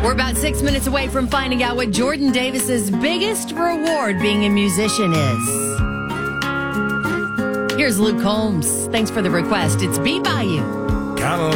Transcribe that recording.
We're about 6 minutes away from finding out what Jordan Davis's biggest reward being a musician is. Here's Luke Combs. Thanks for the request. It's Beat By You.